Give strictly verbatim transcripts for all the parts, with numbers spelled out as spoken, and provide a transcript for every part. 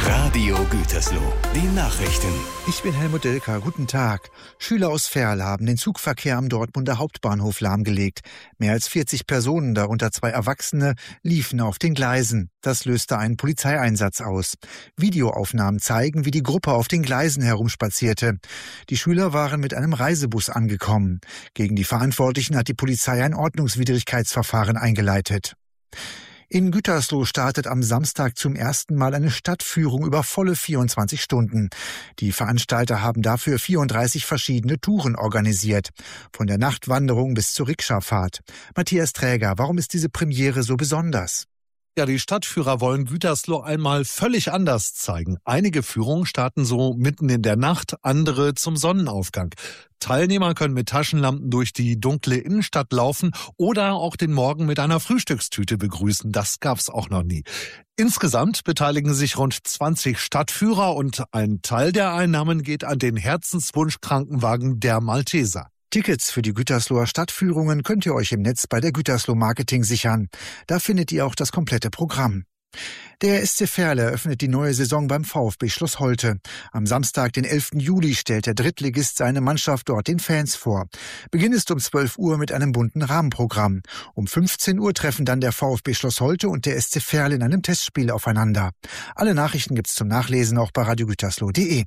Radio Gütersloh, die Nachrichten. Ich bin Helmut Delka, guten Tag. Schüler aus Verl haben den Zugverkehr am Dortmunder Hauptbahnhof lahmgelegt. Mehr als vierzig Personen, darunter zwei Erwachsene, liefen auf den Gleisen. Das löste einen Polizeieinsatz aus. Videoaufnahmen zeigen, wie die Gruppe auf den Gleisen herumspazierte. Die Schüler waren mit einem Reisebus angekommen. Gegen die Verantwortlichen hat die Polizei ein Ordnungswidrigkeitsverfahren eingeleitet. In Gütersloh startet am Samstag zum ersten Mal eine Stadtführung über volle vierundzwanzig Stunden. Die Veranstalter haben dafür vierunddreißig verschiedene Touren organisiert. Von der Nachtwanderung bis zur Rikscha-Fahrt. Matthias Träger, warum ist diese Premiere so besonders? Ja, die Stadtführer wollen Gütersloh einmal völlig anders zeigen. Einige Führungen starten so mitten in der Nacht, andere zum Sonnenaufgang. Teilnehmer können mit Taschenlampen durch die dunkle Innenstadt laufen oder auch den Morgen mit einer Frühstückstüte begrüßen. Das gab's auch noch nie. Insgesamt beteiligen sich rund zwanzig Stadtführer und ein Teil der Einnahmen geht an den Herzenswunsch-Krankenwagen der Malteser. Tickets für die Gütersloher Stadtführungen könnt ihr euch im Netz bei der Gütersloh Marketing sichern. Da findet ihr auch das komplette Programm. Der S C Verl eröffnet die neue Saison beim VfB Schloss Holte. Am Samstag, den elften Juli, stellt der Drittligist seine Mannschaft dort den Fans vor. Beginn ist um zwölf Uhr mit einem bunten Rahmenprogramm. Um fünfzehn Uhr treffen dann der VfB Schloss Holte und der S C Verl in einem Testspiel aufeinander. Alle Nachrichten gibt's zum Nachlesen auch bei radiogütersloh punkt de.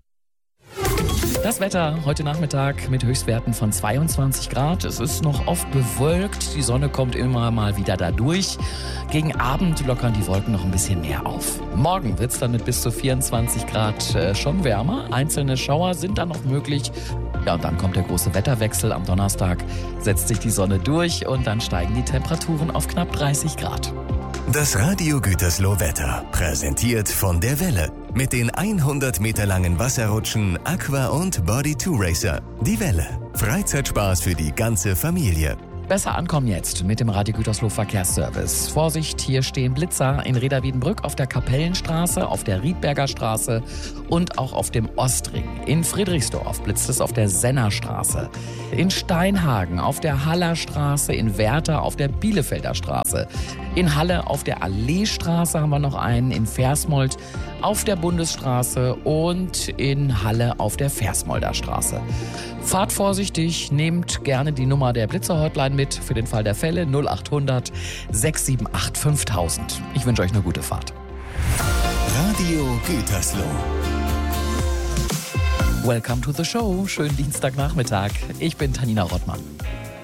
Das Wetter heute Nachmittag mit Höchstwerten von zweiundzwanzig Grad. Es ist noch oft bewölkt, die Sonne kommt immer mal wieder da durch. Gegen Abend lockern die Wolken noch ein bisschen mehr auf. Morgen wird es dann mit bis zu vierundzwanzig Grad äh, schon wärmer. Einzelne Schauer sind dann noch möglich. Ja, und dann kommt der große Wetterwechsel. Am Donnerstag setzt sich die Sonne durch und dann steigen die Temperaturen auf knapp dreißig Grad. Das Radio Gütersloh Wetter, präsentiert von der Welle. Mit den hundert Meter langen Wasserrutschen Aqua und Body two Racer. Die Welle. Freizeitspaß für die ganze Familie. Besser ankommen jetzt mit dem Radio Gütersloh Verkehrsservice. Vorsicht, hier stehen Blitzer in Reda-Wiedenbrück, auf der Kapellenstraße, auf der Riedberger Straße und auch auf dem Ostring. In Friedrichsdorf blitzt es auf der Sennerstraße. In Steinhagen auf der Hallerstraße, in Werther auf der Bielefelder Straße. In Halle auf der Alleestraße haben wir noch einen, in Versmold auf der Bundesstraße und in Halle auf der Versmolder Straße. Fahrt vorsichtig, nehmt gerne die Nummer der Blitzer-Hotline mit für den Fall der Fälle null acht hundert sechs sieben acht fünftausend. Ich wünsche euch eine gute Fahrt. Radio Gütersloh. Welcome to the show. Schönen Dienstagnachmittag. Ich bin Tanina Rottmann.